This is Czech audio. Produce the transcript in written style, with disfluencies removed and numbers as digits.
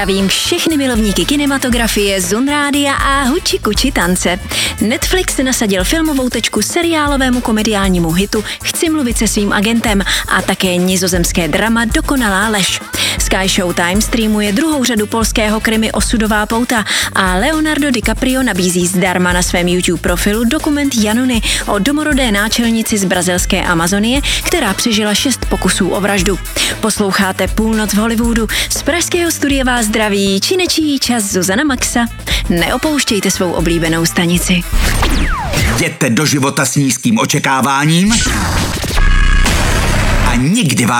Zdravím všechny milovníky kinematografie, Zun Rádia a huči kuči tance. Netflix nasadil filmovou tečku seriálovému komediálnímu hitu Chci mluvit se svým agentem a také nizozemské drama Dokonalá lež. Sky Showtime streamuje druhou řadu polského krimi Osudová pouta a Leonardo DiCaprio nabízí zdarma na svém YouTube profilu dokument Janony o domorodé náčelnici z brazilské Amazonie, která přežila 6 pokusů o vraždu. Posloucháte Půlnoc v Hollywoodu. Z pražského studia vás zdraví činečí čas Zuzana Maxa. Neopouštějte svou oblíbenou stanici. Jděte do života s nízkým očekáváním a nikdy vás